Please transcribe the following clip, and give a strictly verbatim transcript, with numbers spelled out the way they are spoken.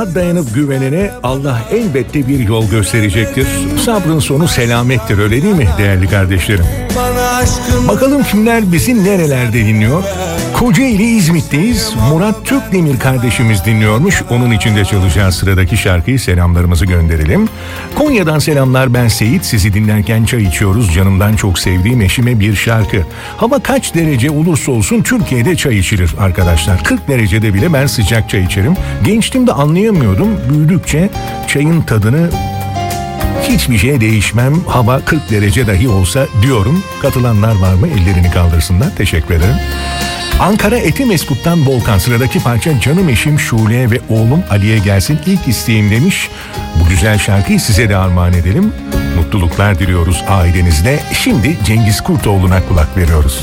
Allah'a dayanıp güvenene Allah elbette bir yol gösterecektir. Sabrın sonu selamettir, öyle değil mi değerli kardeşlerim? Bakalım kimler bizi nerelerde dinliyor? Kocaeli İzmit'teyiz. Murat Türkdemir kardeşimiz dinliyormuş. Onun için de çalacağız sıradaki şarkıyı, selamlarımızı gönderelim. Konya'dan selamlar, ben Seyit. Sizi dinlerken çay içiyoruz. Canımdan çok sevdiğim eşime bir şarkı. Hava kaç derece olursa olsun Türkiye'de çay içilir arkadaşlar. kırk derecede bile ben sıcak çay içerim. Gençliğimde anlayamıyordum. Büyüdükçe çayın tadını hiçbir şeye değişmem. Hava kırk derece dahi olsa diyorum. Katılanlar var mı? Ellerini kaldırsınlar. Teşekkür ederim. Ankara Etimeskut'tan Volkan, sıradaki parça canım eşim Şule ve oğlum Ali'ye gelsin ilk isteğim demiş. Bu güzel şarkıyı size de armağan edelim. Mutluluklar diliyoruz ailenizle. Şimdi Cengiz Kurtoğlu'na kulak veriyoruz.